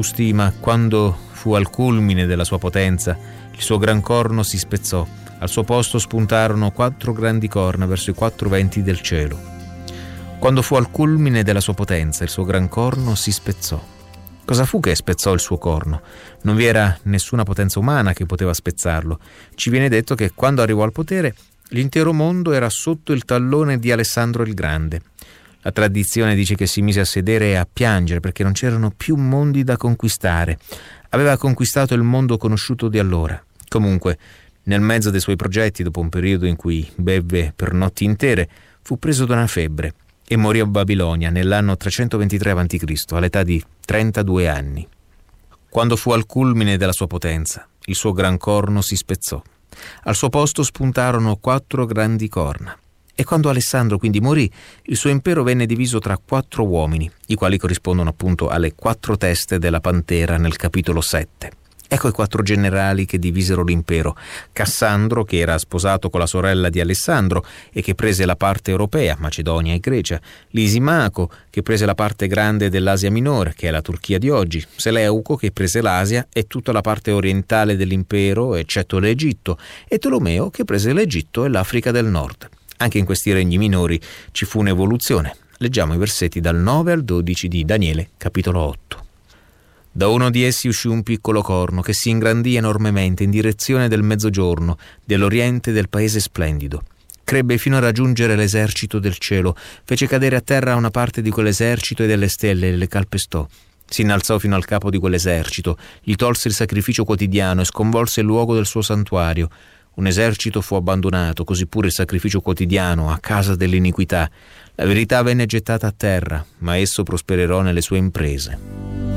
Ustima, quando fu al culmine della sua potenza, il suo gran corno si spezzò. Al suo posto spuntarono 4 grandi corna verso i 4 venti del cielo. Quando fu al culmine della sua potenza, il suo gran corno si spezzò. Cosa fu che spezzò il suo corno? Non vi era nessuna potenza umana che poteva spezzarlo. Ci viene detto che quando arrivò al potere, l'intero mondo era sotto il tallone di Alessandro il Grande. La tradizione dice che si mise a sedere e a piangere perché non c'erano più mondi da conquistare. Aveva conquistato il mondo conosciuto di allora. Comunque, nel mezzo dei suoi progetti, dopo un periodo in cui bevve per notti intere, fu preso da una febbre e morì a Babilonia nell'anno 323 a.C., all'età di 32 anni. Quando fu al culmine della sua potenza, il suo gran corno si spezzò. Al suo posto spuntarono 4 grandi corna. E quando Alessandro quindi morì, il suo impero venne diviso tra 4 uomini, i quali corrispondono appunto alle 4 teste della pantera nel capitolo 7. Ecco i 4 generali che divisero l'impero. Cassandro, che era sposato con la sorella di Alessandro e che prese la parte europea, Macedonia e Grecia. Lisimaco, che prese la parte grande dell'Asia Minore, che è la Turchia di oggi. Seleuco, che prese l'Asia e tutta la parte orientale dell'impero, eccetto l'Egitto. E Tolomeo, che prese l'Egitto e l'Africa del Nord. Anche in questi regni minori ci fu un'evoluzione. Leggiamo i versetti dal 9 al 12 di Daniele, capitolo 8. Da uno di essi uscì un piccolo corno che si ingrandì enormemente in direzione del mezzogiorno, dell'oriente del paese splendido. Crebbe fino a raggiungere l'esercito del cielo, fece cadere a terra una parte di quell'esercito e delle stelle e le calpestò. Si innalzò fino al capo di quell'esercito, gli tolse il sacrificio quotidiano e sconvolse il luogo del suo santuario. Un esercito fu abbandonato, così pure il sacrificio quotidiano, a causa dell'iniquità. La verità venne gettata a terra, ma esso prosperò nelle sue imprese.